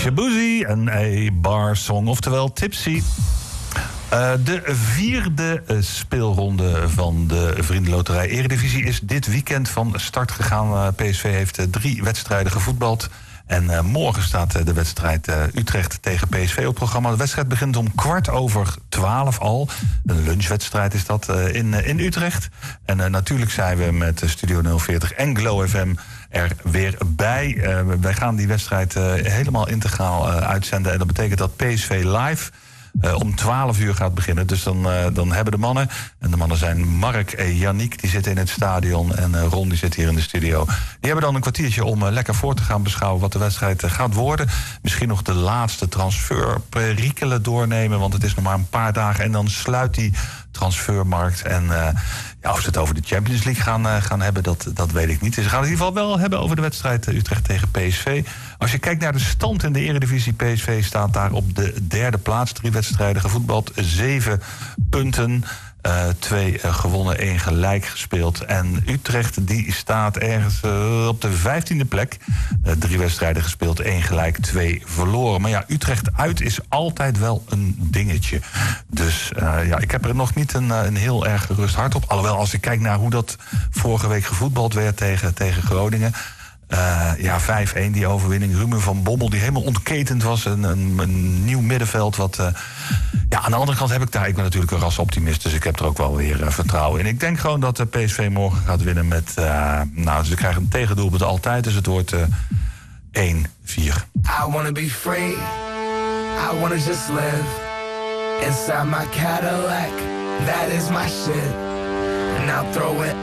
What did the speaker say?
Shabuzi en A Bar Song, oftewel Tipsy. De vierde speelronde van de Vriendenloterij Eredivisie is dit weekend van start gegaan. PSV heeft 3 wedstrijden gevoetbald. En morgen staat de wedstrijd Utrecht tegen PSV op het programma. De wedstrijd begint om 12:15 al. Een lunchwedstrijd is dat in Utrecht. En natuurlijk zijn we met Studio 040 en Glow FM er weer bij. Wij gaan die wedstrijd helemaal integraal uitzenden. En dat betekent dat PSV live om 12 uur gaat beginnen. Dus dan hebben de mannen, en de mannen zijn Mark en Yannick, die zitten in het stadion, en Ron die zit hier in de studio. Die hebben dan een kwartiertje om lekker voor te gaan beschouwen wat de wedstrijd gaat worden. Misschien nog de laatste transferperikelen doornemen, want het is nog maar een paar dagen en dan sluit die transfermarkt. En of ze het over de Champions League gaan hebben, dat weet ik niet. Dus ze gaan het in ieder geval wel hebben over de wedstrijd Utrecht tegen PSV. Als je kijkt naar de stand in de Eredivisie, PSV staat daar op de 3e plaats. 3 wedstrijden gevoetbald, 7 punten. 2 gewonnen, 1 gelijk gespeeld. En Utrecht die staat ergens op de 15e plek. 3 wedstrijden gespeeld, 1 gelijk, 2 verloren. Maar ja, Utrecht uit is altijd wel een dingetje. Dus ik heb er nog niet een heel erg gerust hart op. Alhoewel, als ik kijk naar hoe dat vorige week gevoetbald werd tegen Groningen. 5-1 die overwinning. Ruben van Bommel die helemaal ontketend was. Een nieuw middenveld wat... aan de andere kant ik ben natuurlijk een rasoptimist. Dus ik heb er ook wel weer vertrouwen in. Ik denk gewoon dat de PSV morgen gaat winnen met... ze krijgen een tegendoelpunt altijd. Dus het wordt 1-4. I wanna be free. I wanna just live. Inside my Cadillac. That is my shit. And I'll throw it